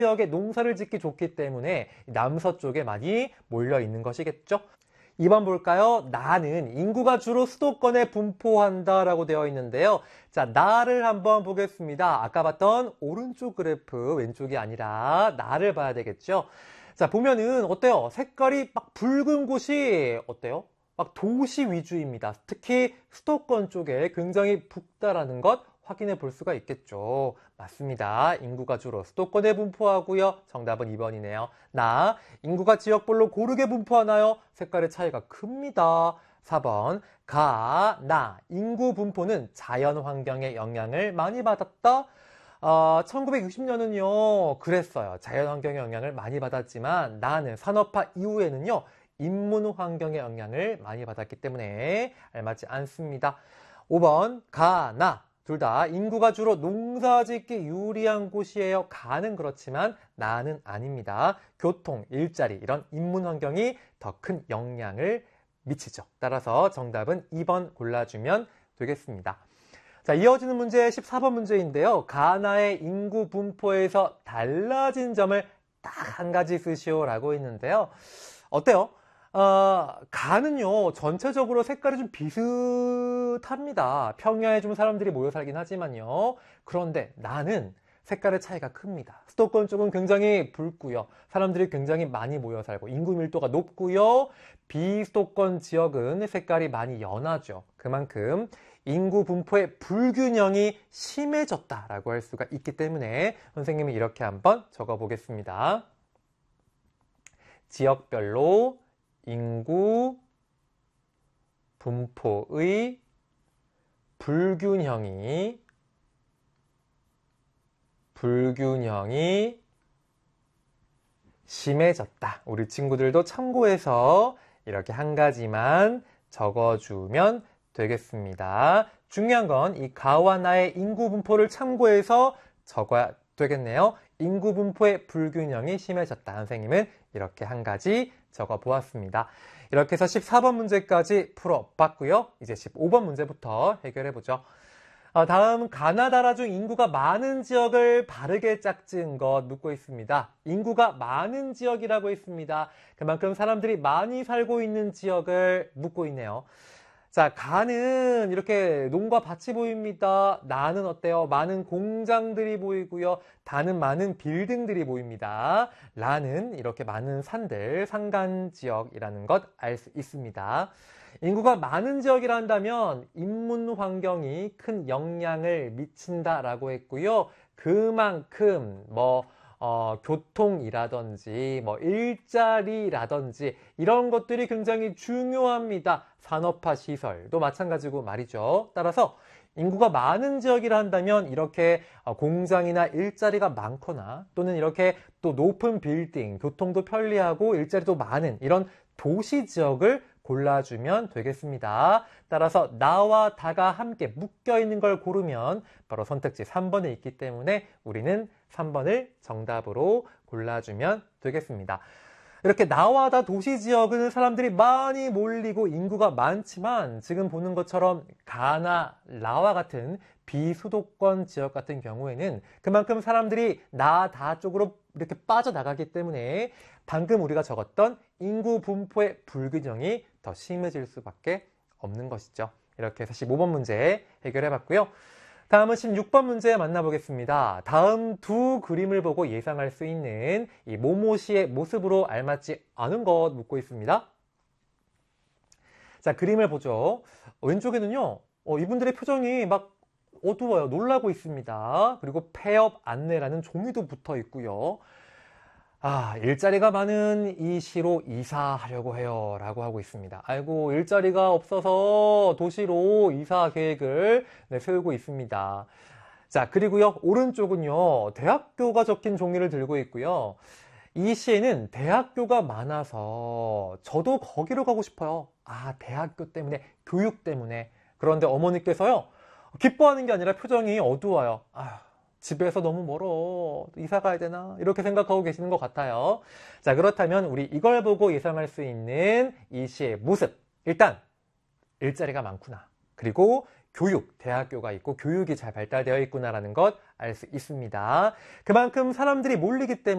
지역에 농사를 짓기 좋기 때문에 남서쪽에 많이 몰려 있는 것이겠죠. 2번 볼까요? 나는 인구가 주로 수도권에 분포한다 라고 되어 있는데요. 자, 나를 한번 보겠습니다. 아까 봤던 오른쪽 그래프, 왼쪽이 아니라 나를 봐야 되겠죠. 자, 보면은 어때요? 색깔이 막 붉은 곳이 어때요? 막 도시 위주입니다. 특히 수도권 쪽에 굉장히 붉다라는 것 확인해 볼 수가 있겠죠. 맞습니다. 인구가 주로 수도권에 분포하고요. 정답은 2번이네요. 나, 인구가 지역별로 고르게 분포하나요? 색깔의 차이가 큽니다. 4번, 나, 인구 분포는 자연 환경의 영향을 많이 받았다. 1960년은요, 그랬어요. 자연 환경의 영향을 많이 받았지만 나는 산업화 이후에는요, 인문 환경의 영향을 많이 받았기 때문에 알맞지 않습니다. 5번, 나. 둘 다 인구가 주로 농사짓기 유리한 곳이에요. 가는 그렇지만 나는 아닙니다. 교통, 일자리 이런 인문 환경이 더 큰 영향을 미치죠. 따라서 정답은 2번 골라주면 되겠습니다. 자, 이어지는 문제 14번 문제인데요. 가나의 인구 분포에서 달라진 점을 딱 한 가지 쓰시오라고 했는데요. 어때요? 가는요, 전체적으로 색깔이 좀 비슷합니다. 평야에 좀 사람들이 모여 살긴 하지만요. 그런데 나는 색깔의 차이가 큽니다. 수도권 쪽은 굉장히 붉고요. 사람들이 굉장히 많이 모여 살고 인구 밀도가 높고요. 비수도권 지역은 색깔이 많이 연하죠. 그만큼 인구 분포의 불균형이 심해졌다라고 할 수가 있기 때문에 선생님이 이렇게 한번 적어 보겠습니다. 지역별로 인구 분포의 불균형이 심해졌다. 우리 친구들도 참고해서 이렇게 한 가지만 적어주면 되겠습니다. 중요한 건 이 가와 나의 인구 분포를 참고해서 적어야 되겠네요. 인구 분포의 불균형이 심해졌다. 선생님은 이렇게 한 가지 적어 보았습니다. 이렇게 해서 14번 문제까지 풀어봤고요. 이제 15번 문제부터 해결해 보죠. 다음 가나다라 중 인구가 많은 지역을 바르게 짝지은 것 묻고 있습니다. 인구가 많은 지역이라고 했습니다. 그만큼 사람들이 많이 살고 있는 지역을 묻고 있네요. 자, 가는 이렇게 농과 밭이 보입니다. 나는 어때요? 많은 공장들이 보이고요. 다는 많은 빌딩들이 보입니다. 라는 이렇게 많은 산들, 산간 지역이라는 것 알 수 있습니다. 인구가 많은 지역이라 한다면 인문 환경이 큰 영향을 미친다라고 했고요. 그만큼 교통이라든지 일자리라든지 이런 것들이 굉장히 중요합니다. 산업화 시설도 마찬가지고 말이죠. 따라서 인구가 많은 지역이라 한다면 이렇게 공장이나 일자리가 많거나 또는 이렇게 또 높은 빌딩, 교통도 편리하고 일자리도 많은 이런 도시 지역을 골라주면 되겠습니다. 따라서 나와 다가 함께 묶여있는 걸 고르면 바로 선택지 3번에 있기 때문에 우리는 3번을 정답으로 골라주면 되겠습니다. 이렇게 나와 다 도시 지역은 사람들이 많이 몰리고 인구가 많지만 지금 보는 것처럼 가나, 라와 같은 비수도권 지역 같은 경우에는 그만큼 사람들이 나, 다 쪽으로 이렇게 빠져나가기 때문에 방금 우리가 적었던 인구 분포의 불균형이 더 심해질 수밖에 없는 것이죠. 이렇게 해서 15번 문제 해결해 봤고요. 다음은 16번 문제 만나보겠습니다. 다음 두 그림을 보고 예상할 수 있는 이 모모시의 모습으로 알맞지 않은 것 묻고 있습니다. 자, 그림을 보죠. 왼쪽에는요, 이분들의 표정이 막 어두워요. 놀라고 있습니다. 그리고 폐업 안내라는 종이도 붙어 있고요. 일자리가 많은 이 시로 이사하려고 해요. 라고 하고 있습니다. 아이고, 일자리가 없어서 도시로 이사 계획을 세우고 있습니다. 자, 그리고요, 오른쪽은요, 대학교가 적힌 종이를 들고 있고요. 이 시에는 대학교가 많아서 저도 거기로 가고 싶어요. 대학교 때문에, 교육 때문에. 그런데 어머니께서요, 기뻐하는 게 아니라 표정이 어두워요. 집에서 너무 멀어. 이사 가야 되나? 이렇게 생각하고 계시는 것 같아요. 자, 그렇다면 우리 이걸 보고 예상할 수 있는 이 시의 모습. 일단, 일자리가 많구나. 그리고 교육, 대학교가 있고 교육이 잘 발달되어 있구나라는 것 알 수 있습니다. 그만큼 사람들이 몰리기 때문에